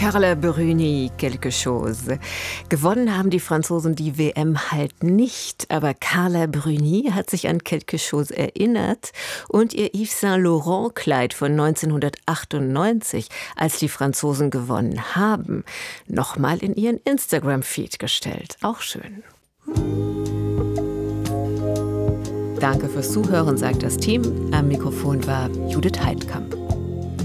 Carla Bruni, quelque chose. Gewonnen haben die Franzosen die WM halt nicht, aber Carla Bruni hat sich an quelque chose erinnert und ihr Yves Saint Laurent Kleid von 1998, als die Franzosen gewonnen haben, nochmal in ihren Instagram-Feed gestellt. Auch schön. Danke fürs Zuhören, sagt das Team. Am Mikrofon war Judith Heidkamp.